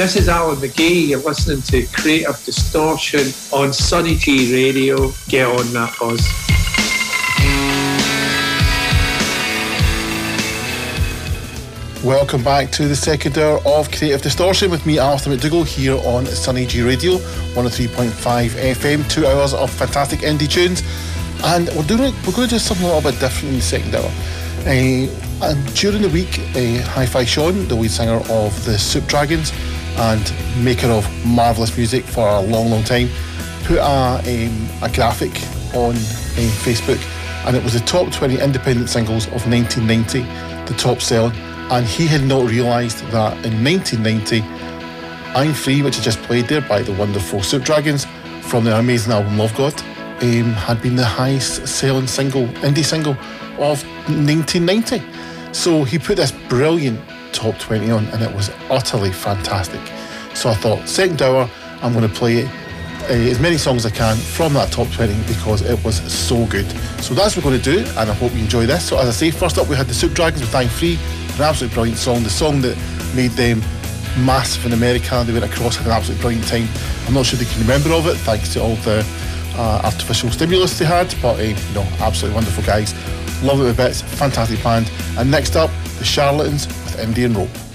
This is Alan McGee. You're listening to Creative Distortion on Sunny G Radio. Get on that buzz. Welcome back to the second hour of Creative Distortion with me, Arthur McDougall, here on Sunny G Radio, 103.5 FM, 2 hours of fantastic indie tunes. And we're going to do something a little bit different in the second hour. And during the week, Hi-Fi Sean, the lead singer of the Soup Dragons and maker of marvellous music for a long, long time, put a graphic on Facebook, and it was the top 20 independent singles of 1990, the top selling. And he had not realised that in 1990, I'm Free, which I just played there by the wonderful Soup Dragons from their amazing album Love God, had been the highest selling indie single of 1990. So he put this brilliant top 20 on, and it was utterly fantastic. So I thought, second hour, I'm going to play as many songs as I can from that top 20 because it was so good. So that's what we're going to do, and I hope you enjoy this. So as I say, first up we had the Soup Dragons with I'm Free, an absolutely brilliant song, the song that made them massive in America. They went across, had an absolutely brilliant time. I'm not sure they can remember of it thanks to all the artificial stimulus they had, but absolutely wonderful guys. Love it with bits, fantastic band. And next up, the Charlatans with Indian Rope.